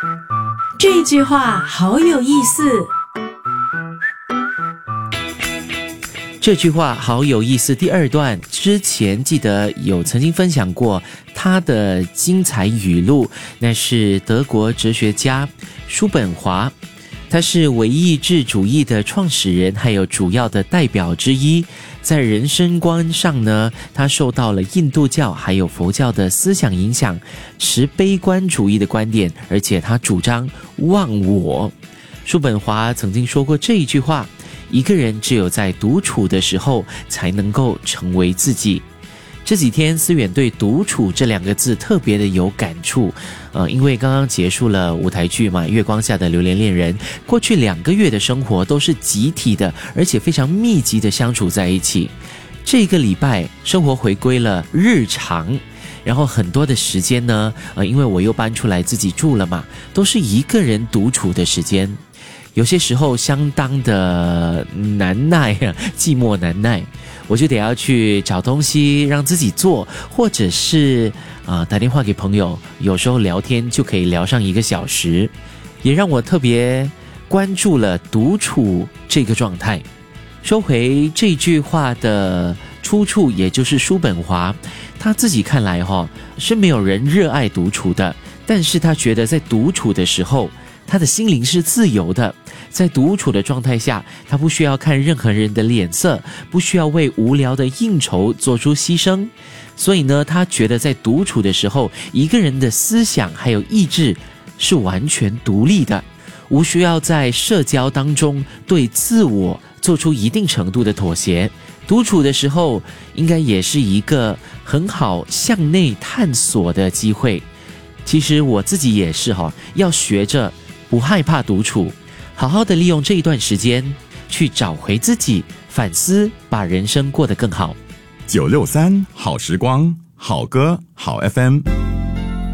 这句话好有意思。 这句话好有意思。第二段之前记得有曾经分享过他的精彩语录，那是德国哲学家叔本华，他是唯意志主义的创始人，还有主要的代表之一。在人生观上呢，他受到了印度教还有佛教的思想影响，持悲观主义的观点，而且他主张忘我。叔本华曾经说过这一句话，一个人只有在独处的时候才能够成为自己。这几天思远对独处这两个字特别的有感触，因为刚刚结束了舞台剧嘛，月光下的流连恋人，过去2个月的生活都是集体的，而且非常密集的相处在一起。这个礼拜生活回归了日常，然后很多的时间呢，因为我又搬出来自己住了嘛，都是一个人独处的时间。有些时候相当的难耐寂寞难耐，我就得要去找东西让自己做，或者是打电话给朋友，有时候聊天就可以聊上1个小时，也让我特别关注了独处这个状态。收回这句话的出处，也就是叔本华他自己看来是没有人热爱独处的，但是他觉得在独处的时候他的心灵是自由的，在独处的状态下，他不需要看任何人的脸色，不需要为无聊的应酬做出牺牲。所以呢，他觉得在独处的时候，一个人的思想还有意志是完全独立的，无需要在社交当中对自我做出一定程度的妥协。独处的时候，应该也是一个很好向内探索的机会。其实我自己也是要学着不害怕独处，好好的利用这一段时间去找回自己，反思，把人生过得更好。 963好时光，好歌好 FM。